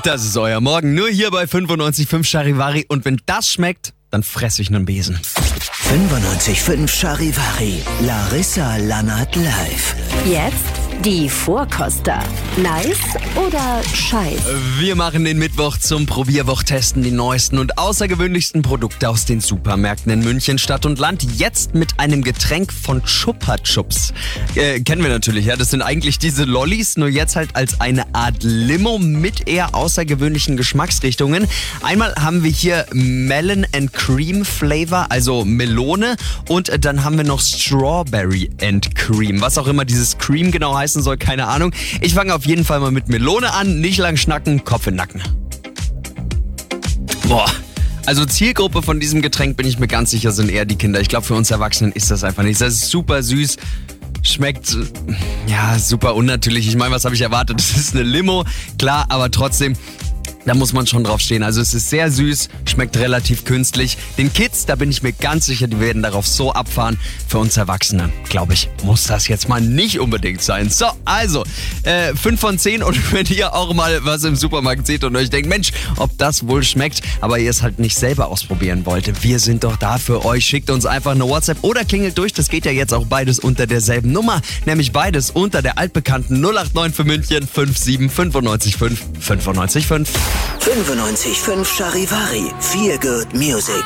Das ist euer Morgen, nur hier bei 95.5 Charivari. Und wenn das schmeckt, dann fresse ich einen Besen. 95.5 Charivari, Larissa Lannert live. Jetzt die Vorkoster. Nice oder scheiß? Wir machen den Mittwoch zum Probierwoch-Testen die neuesten und außergewöhnlichsten Produkte aus den Supermärkten in München, Stadt und Land. Jetzt mit einem Getränk von Chupa Chups. Kennen wir natürlich, ja. Das sind eigentlich diese Lollis, nur jetzt halt als eine Art Limo mit eher außergewöhnlichen Geschmacksrichtungen. Einmal haben wir hier Melon and Cream Flavor, also Melone. Und dann haben wir noch Strawberry and Cream. Was auch immer dieses Cream genau heißen soll, keine Ahnung. Ich fange auf jeden Fall mal mit Melone an. Nicht lang schnacken, Kopf in den Nacken. Boah. Also Zielgruppe von diesem Getränk, bin ich mir ganz sicher, sind eher die Kinder. Ich glaube, für uns Erwachsenen ist das einfach nichts. Das ist super süß. Schmeckt, ja, super unnatürlich. Ich meine, was habe ich erwartet? Das ist eine Limo, klar, aber trotzdem, da muss man schon drauf stehen. Also es ist sehr süß, schmeckt relativ künstlich. Den Kids, da bin ich mir ganz sicher, die werden darauf so abfahren. Für uns Erwachsene, glaube ich, muss das jetzt mal nicht unbedingt sein. So, also, 5 von 10. Und wenn ihr auch mal was im Supermarkt seht und euch denkt, Mensch, ob das wohl schmeckt, aber ihr es halt nicht selber ausprobieren wollt, wir sind doch da für euch. Schickt uns einfach eine WhatsApp oder klingelt durch. Das geht ja jetzt auch beides unter derselben Nummer. Nämlich beides unter der altbekannten 089 für München 57 95 5 95 5. 95.5 Charivari, Feel Good Music.